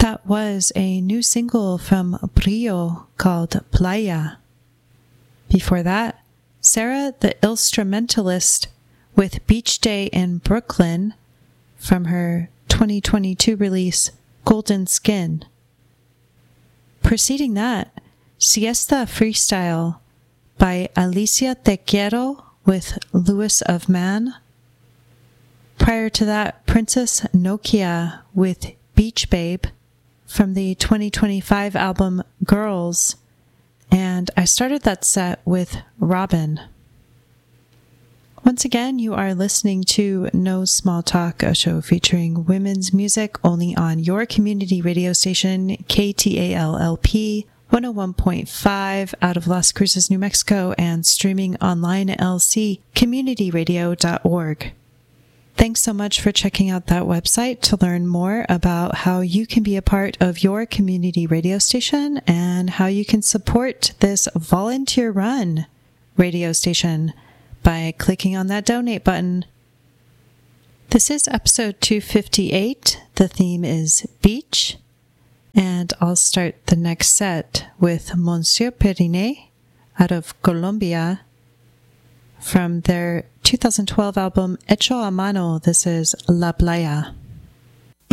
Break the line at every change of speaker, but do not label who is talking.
That was a new single from Brio called Playa. Before that, Sarah the Instrumentalist with Beach Day in Brooklyn from her 2022 release Golden Skin. Preceding that, Siesta Freestyle by Alicia Te Quiero with Lewis of Man. Prior to that, Princess Nokia with Beach Babe from the 2025 album Girls, and I started that set with Robin. Once again, you are listening to No Small Talk, a show featuring women's music only on your community radio station, KTAL-LP 101.5 out of Las Cruces, New Mexico, and streaming online at lccommunityradio.org. Thanks so much for checking out that website to learn more about how you can be a part of your community radio station and how you can support this volunteer-run radio station by clicking on that donate button. This is episode 258. The theme is beach, and I'll start the next set with Monsieur Periné out of Colombia from their 2012 album Hecho a Mano. This is La Playa.